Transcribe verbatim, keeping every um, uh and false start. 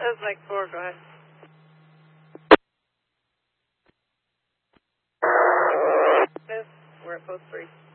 That's Mike four, go ahead. This, we're at post three.